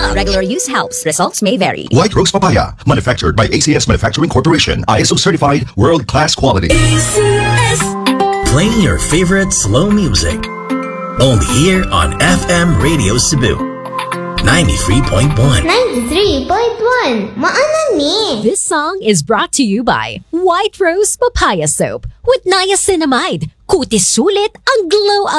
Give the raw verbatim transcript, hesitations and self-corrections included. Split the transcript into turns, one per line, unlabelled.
While regular use helps, results may vary.
White Rose Papaya, manufactured by A C S Manufacturing Corporation, I S O certified, world-class quality.
A C S.
Playing your favorite slow music. Only here on F M Radio Cebu. ninety-three point one.
ninety-three point one. Maana ni.
This song is brought to you by White Rose Papaya Soap with niacinamide. Kutis sulit ang glow